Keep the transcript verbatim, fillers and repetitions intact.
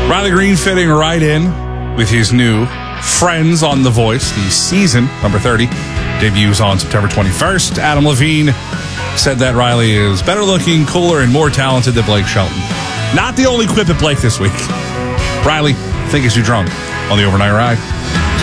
Riley Green fitting right in with his new Friends on The Voice. The season, number thirty, debuts on September twenty-first. Adam Levine said that Riley is better looking, cooler, and more talented than Blake Shelton. Not the only quip at Blake this week. Riley, I think he's too drunk on the Overnight Ride.